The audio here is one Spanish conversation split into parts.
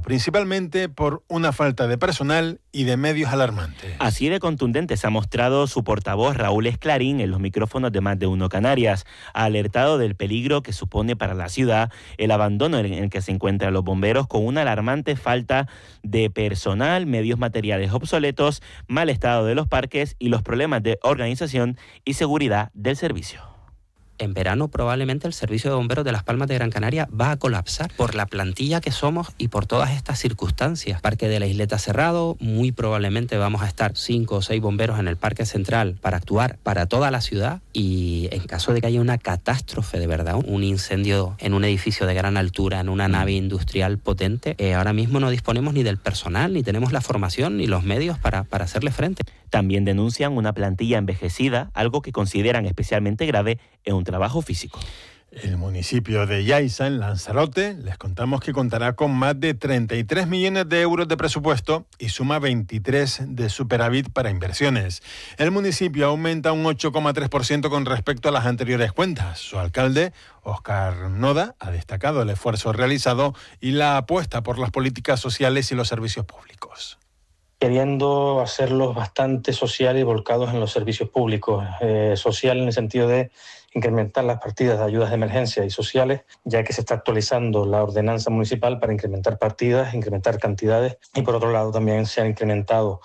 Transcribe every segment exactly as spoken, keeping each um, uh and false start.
principalmente por una falta de personal y de medios alarmante. Así de contundente se ha mostrado su portavoz Raúl Esclarín en los micrófonos de Más de Uno Canarias. Ha alertado del peligro que supone para la ciudad el abandono en el que se encuentran los bomberos, con una alarmante falta de personal, medios materiales obsoletos, mal estado de los parques y los problemas de organización y seguridad del servicio. En verano probablemente el servicio de bomberos de Las Palmas de Gran Canaria va a colapsar por la plantilla que somos y por todas estas circunstancias. Parque de la Isleta cerrado, muy probablemente vamos a estar cinco o seis bomberos en el Parque Central para actuar para toda la ciudad, y en caso de que haya una catástrofe de verdad, un incendio en un edificio de gran altura, en una nave industrial potente, eh, ahora mismo no disponemos ni del personal, ni tenemos la formación, ni los medios para, para hacerle frente. También denuncian una plantilla envejecida, algo que consideran especialmente grave en un trabajo físico. El municipio de Yaiza, en Lanzarote, les contamos que contará con más de treinta y tres millones de euros de presupuesto y suma veintitrés de superávit para inversiones. El municipio aumenta un ocho coma tres por ciento con respecto a las anteriores cuentas. Su alcalde, Óscar Noda, ha destacado el esfuerzo realizado y la apuesta por las políticas sociales y los servicios públicos. Queriendo hacerlos bastante sociales y volcados en los servicios públicos. Eh, social en el sentido de incrementar las partidas de ayudas de emergencia y sociales, ya que se está actualizando la ordenanza municipal para incrementar partidas, incrementar cantidades, y por otro lado también se han incrementado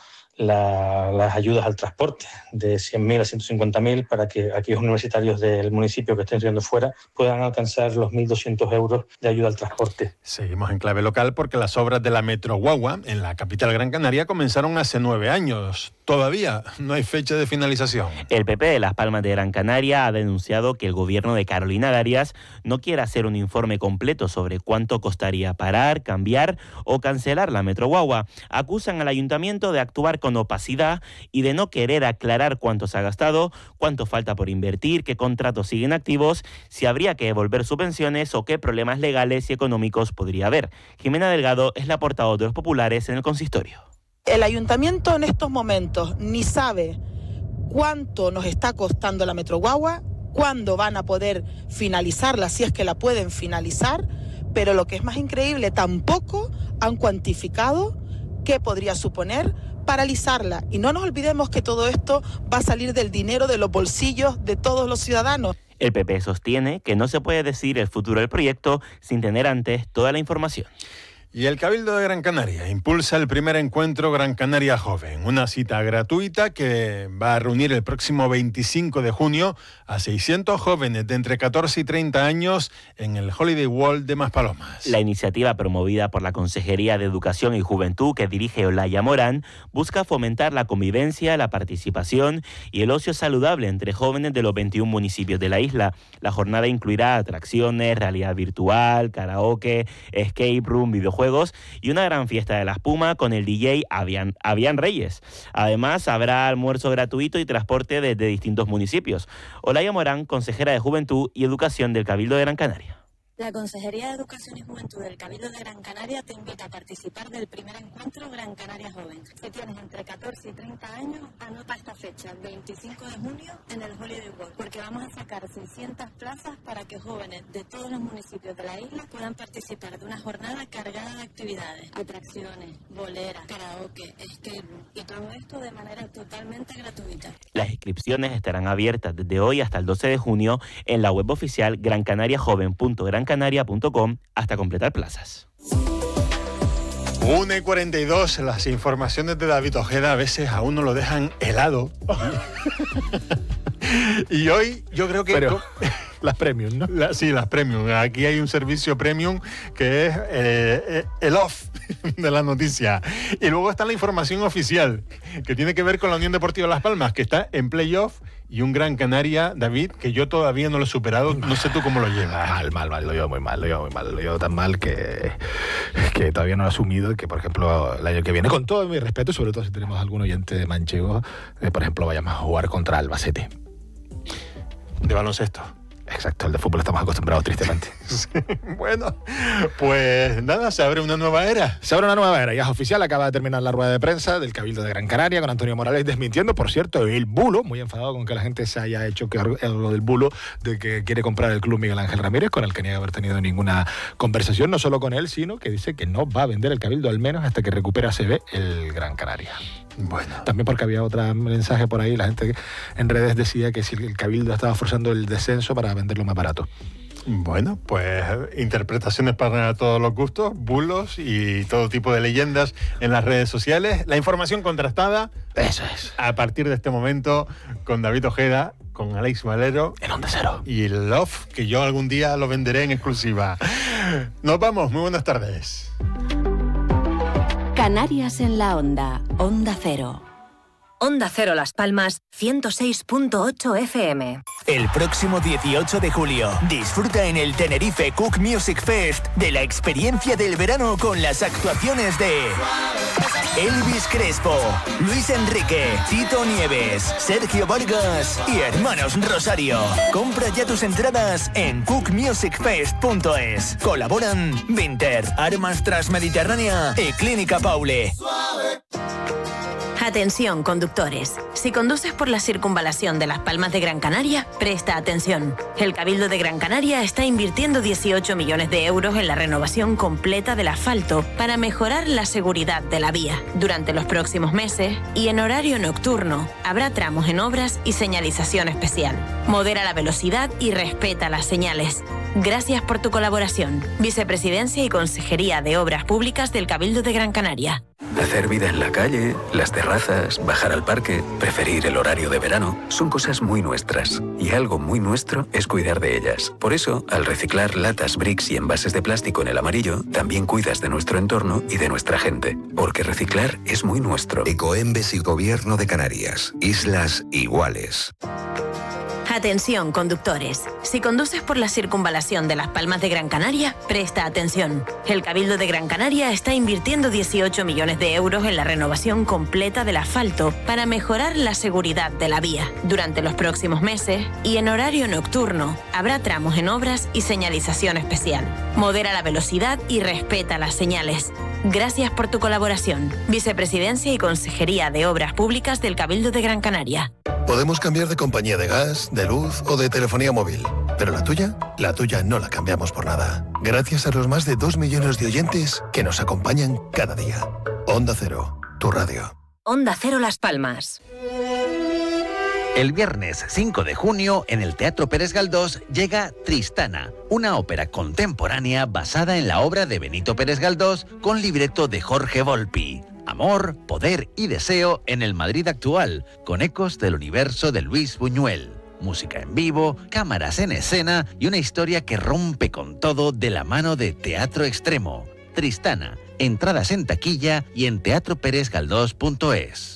La, las ayudas al transporte de cien mil a ciento cincuenta mil para que aquellos universitarios del municipio que estén estudiando fuera puedan alcanzar los mil doscientos euros de ayuda al transporte. Seguimos en clave local porque las obras de la Metro Guagua en la capital Gran Canaria comenzaron hace nueve años. Todavía no hay fecha de finalización. El P P de Las Palmas de Gran Canaria ha denunciado que el gobierno de Carolina Darias no quiere hacer un informe completo sobre cuánto costaría parar, cambiar o cancelar la Metro Guagua. Acusan al ayuntamiento de actuar con opacidad y de no querer aclarar cuánto se ha gastado, cuánto falta por invertir, qué contratos siguen activos, si habría que devolver subvenciones o qué problemas legales y económicos podría haber. Jimena Delgado es la portavoz de los populares en el consistorio. El ayuntamiento en estos momentos ni sabe cuánto nos está costando la Metro Guagua, cuándo van a poder finalizarla, si es que la pueden finalizar, pero lo que es más increíble, tampoco han cuantificado qué podría suponer paralizarla. Y no nos olvidemos que todo esto va a salir del dinero de los bolsillos de todos los ciudadanos. El P P sostiene que no se puede decidir el futuro del proyecto sin tener antes toda la información. Y el Cabildo de Gran Canaria impulsa el primer encuentro Gran Canaria Joven, una cita gratuita que va a reunir el próximo veinticinco de junio a seiscientos jóvenes de entre catorce y treinta años en el Holiday World de Maspalomas. La iniciativa, promovida por la Consejería de Educación y Juventud que dirige Olaya Morán, busca fomentar la convivencia, la participación y el ocio saludable entre jóvenes de los veintiún municipios de la isla. La jornada incluirá atracciones, realidad virtual, karaoke, escape room, videojuegos y una gran fiesta de la espuma con el D J Avian, Avian Reyes. Además, habrá almuerzo gratuito y transporte desde distintos municipios. Olaya Morán, consejera de Juventud y Educación del Cabildo de Gran Canaria. La Consejería de Educación y Juventud del Cabildo de Gran Canaria te invita a participar del primer encuentro Gran Canaria Joven. Si tienes entre catorce y treinta años, anota esta fecha, veinticinco de junio, en el Holiday World, porque vamos a sacar seiscientas plazas para que jóvenes de todos los municipios de la isla puedan participar de una jornada cargada de actividades, atracciones, boleras, karaoke, escape room, y todo esto de manera totalmente gratuita. Las inscripciones estarán abiertas desde hoy hasta el doce de junio en la web oficial gran canaria joven punto gran canaria punto com hasta completar plazas. una y cuarenta y dos, las informaciones de David Ojeda a veces a uno lo dejan helado. Y hoy yo creo que... Pero las premium, ¿no? La, sí, las premium. Aquí hay un servicio premium que es eh, el off de la noticia. Y luego está la información oficial, que tiene que ver con la Unión Deportiva Las Palmas, que está en playoff, y un Gran Canaria, David, que yo todavía no lo he superado. No sé tú cómo lo llevas. Mal, mal, mal. Lo llevo muy mal, lo llevo muy mal. Lo llevo tan mal que, que todavía no lo he asumido, que, por ejemplo, el año que viene, con todo mi respeto, sobre todo si tenemos algún oyente de manchego, eh, por ejemplo, vayamos a jugar contra Albacete. De baloncesto. Exacto, el de fútbol estamos acostumbrados, tristemente. Bueno, pues nada, se abre una nueva era. Se abre una nueva era, ya es oficial, acaba de terminar la rueda de prensa del Cabildo de Gran Canaria con Antonio Morales desmintiendo, por cierto, el bulo, muy enfadado con que la gente se haya hecho que lo del bulo de que quiere comprar el club Miguel Ángel Ramírez, con el que niega haber tenido ninguna conversación, no solo con él, sino que dice que no va a vender el Cabildo al menos hasta que recupere A C B el Gran Canaria. Bueno. También porque había otro mensaje por ahí, la gente en redes decía que si el Cabildo estaba forzando el descenso para venderlo más barato. Bueno, pues interpretaciones para todos los gustos, bulos y todo tipo de leyendas en las redes sociales. La información contrastada. Eso es. A partir de este momento, con David Ojeda, con Alex Valero. En Onda Cero. Y el Love, que yo algún día lo venderé en exclusiva. Nos vamos, muy buenas tardes. Canarias en la Onda, Onda Cero. Onda Cero Las Palmas, ciento seis punto ocho F M. El próximo dieciocho de julio, disfruta en el Tenerife Cook Music Fest de la experiencia del verano con las actuaciones de Elvis Crespo, Luis Enrique, Tito Nieves, Sergio Vargas y Hermanos Rosario. Compra ya tus entradas en cook music fest punto es. Colaboran Vinter, Armas Transmediterránea y Clínica Paule. Atención, conductores. Si conduces por la circunvalación de Las Palmas de Gran Canaria, presta atención. El Cabildo de Gran Canaria está invirtiendo dieciocho millones de euros en la renovación completa del asfalto para mejorar la seguridad de la vía. Durante los próximos meses y en horario nocturno, habrá tramos en obras y señalización especial. Modera la velocidad y respeta las señales. Gracias por tu colaboración. Vicepresidencia y Consejería de Obras Públicas del Cabildo de Gran Canaria. Hacer vida en la calle, las terrazas, bajar al parque, preferir el horario de verano, son cosas muy nuestras. Y algo muy nuestro es cuidar de ellas. Por eso, al reciclar latas, bricks y envases de plástico en el amarillo, también cuidas de nuestro entorno y de nuestra gente. Porque reciclar es muy nuestro. Ecoembes y Gobierno de Canarias. Islas iguales. Atención, conductores. Si conduces por la circunvalación de Las Palmas de Gran Canaria, presta atención. El Cabildo de Gran Canaria está invirtiendo dieciocho millones de euros en la renovación completa del asfalto para mejorar la seguridad de la vía. Durante los próximos meses y en horario nocturno, habrá tramos en obras y señalización especial. Modera la velocidad y respeta las señales. Gracias por tu colaboración. Vicepresidencia y Consejería de Obras Públicas del Cabildo de Gran Canaria. Podemos cambiar de compañía de gas, de luz o de telefonía móvil. Pero la tuya, la tuya no la cambiamos por nada. Gracias a los más de dos millones de oyentes que nos acompañan cada día. Onda Cero, tu radio. Onda Cero Las Palmas. El viernes cinco de junio, en el Teatro Pérez Galdós, llega Tristana, una ópera contemporánea basada en la obra de Benito Pérez Galdós con libreto de Jorge Volpi. Amor, poder y deseo en el Madrid actual, con ecos del universo de Luis Buñuel. Música en vivo, cámaras en escena y una historia que rompe con todo de la mano de Teatro Extremo. Tristana, entradas en taquilla y en teatro pérez galdós punto es.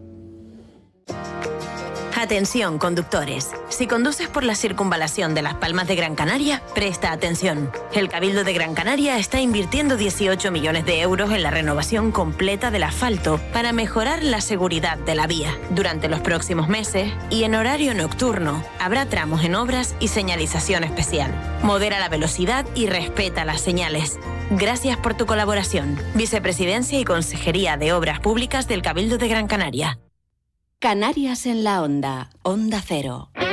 Atención, conductores. Si conduces por la circunvalación de Las Palmas de Gran Canaria, presta atención. El Cabildo de Gran Canaria está invirtiendo dieciocho millones de euros en la renovación completa del asfalto para mejorar la seguridad de la vía. Durante los próximos meses y en horario nocturno, habrá tramos en obras y señalización especial. Modera la velocidad y respeta las señales. Gracias por tu colaboración. Vicepresidencia y Consejería de Obras Públicas del Cabildo de Gran Canaria. Canarias en la Onda, Onda Cero.